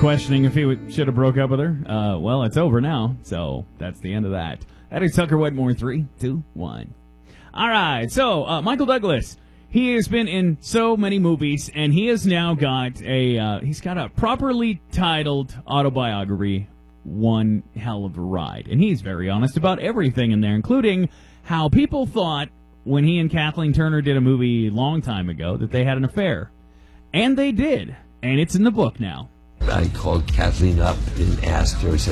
questioning if he should have broke up with her. Well, it's over now, so that's the end of that. That is Tucker Wedmore. 3, 2, 1. All right, so Michael Douglas, he has been in so many movies, and he has now got he's got a properly titled autobiography, One Hell of a Ride. And he's very honest about everything in there, including how people thought when he and Kathleen Turner did a movie a long time ago that they had an affair. And they did, and it's in the book now. I called Kathleen up and asked her, I said,